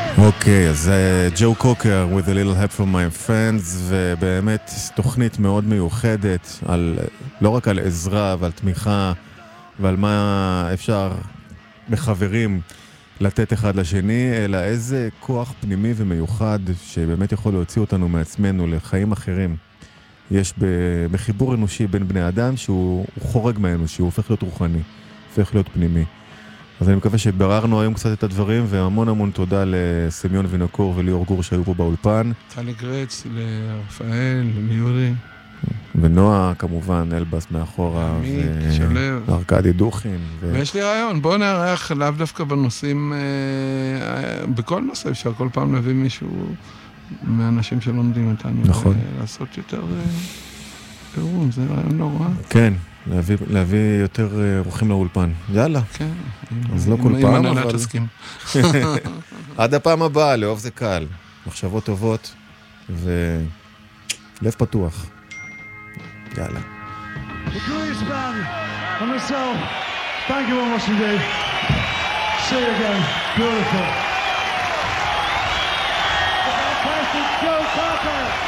אוקיי, אז ג'ו קוקר with a little help from my friends, ובאמת תוכנית מאוד מיוחדת, לא רק על עזרה ועל תמיכה ועל מה אפשר בחברים לתת אחד לשני, אלא איזה כוח פנימי ומיוחד שבאמת יכול להוציא אותנו מעצמנו לחיים אחרים. יש בחיבור אנושי בין בני אדם שהוא חורג מהאנושי, הוא הופך להיות רוחני, הופך להיות פנימי. אז אני מקווה שבררנו היום קצת את הדברים, והמון המון תודה לסמיון וינקור וליאור גור שהיו פה באולפן. טלי גרץ, לרפאל, ליורי. ונועה כמובן, אלבס מאחורה, וארקדי דוכין. ויש לי רעיון, בואו נערך לאו דווקא בנושאים, בכל נושא אפשר כל פעם להביא מישהו מהאנשים שלומדים אותנו. נכון. לעשות יותר פירום, זה רעיון נורא. כן. להביא יותר רוחים לאולפן. יאללה. כן. אז לא כל פעם, אבל... תסכים. עד הפעם הבאה, לאהוב זה קל. מחשבות טובות ולב פתוח. יאללה. The Glorious Band and myself, thank you very much indeed. See you again. Beautiful. The fantastic Joe Cocker.